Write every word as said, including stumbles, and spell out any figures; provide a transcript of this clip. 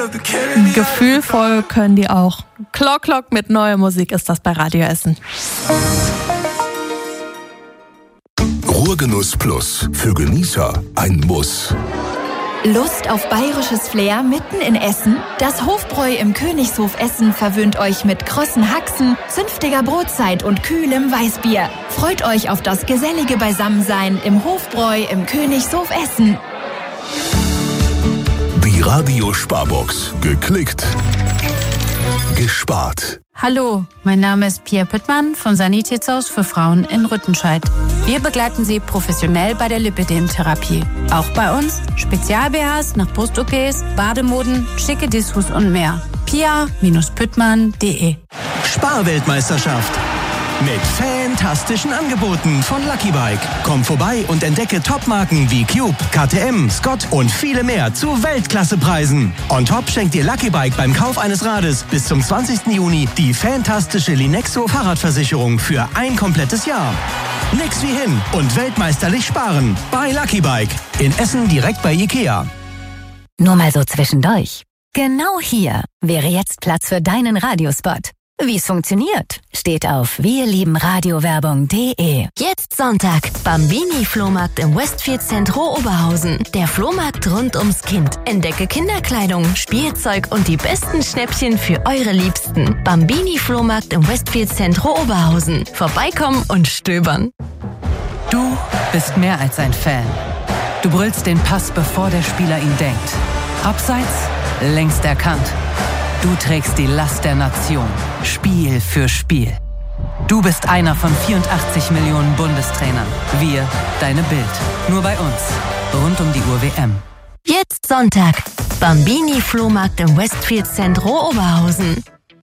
Gefühlvoll können die auch. Clock Clock mit neuer Musik ist das bei Radio Essen. Ruhrgenuss Plus. Für Genießer ein Muss. Lust auf bayerisches Flair mitten in Essen? Das Hofbräu im Königshof Essen verwöhnt euch mit krossen Haxen, zünftiger Brotzeit und kühlem Weißbier. Freut euch auf das gesellige Beisammensein im Hofbräu im Königshof Essen. Die Radio-Sparbox. Geklickt. Gespart. Hallo, mein Name ist Pia Püttmann vom Sanitätshaus für Frauen in Rüttenscheid. Wir begleiten Sie professionell bei der Lipödem-Therapie. Auch bei uns Spezial-B Hs nach Brust-O Ps, Bademoden, schicke Dessous und mehr. pia Püttmann punkt de. Sparweltmeisterschaft. Mit fantastischen Angeboten von Lucky Bike. Komm vorbei und entdecke Topmarken wie Cube, K T M, Scott und viele mehr zu Weltklassepreisen. On top schenkt dir Lucky Bike beim Kauf eines Rades bis zum zwanzigsten Juni die fantastische Linexo Fahrradversicherung für ein komplettes Jahr. Nix wie hin und weltmeisterlich sparen bei Lucky Bike. In Essen direkt bei Ikea. Nur mal so zwischendurch. Genau hier wäre jetzt Platz für deinen Radiospot. Wie es funktioniert, steht auf wirliebenradiowerbung punkt de. Jetzt Sonntag, Bambini-Flohmarkt im Westfield Zentro Oberhausen. Der Flohmarkt rund ums Kind. Entdecke Kinderkleidung, Spielzeug und die besten Schnäppchen für eure Liebsten. Bambini-Flohmarkt im Westfield Zentro Oberhausen. Vorbeikommen und stöbern. Du bist mehr als ein Fan. Du brüllst den Pass, bevor der Spieler ihn denkt. Abseits, längst erkannt. Du trägst die Last der Nation, Spiel für Spiel. Du bist einer von vierundachtzig Millionen Bundestrainern. Wir, deine Bild. Nur bei uns. Rund um die Uhr W M. Jetzt Sonntag, Bambini-Flohmarkt im Westfield Zentro Oberhausen.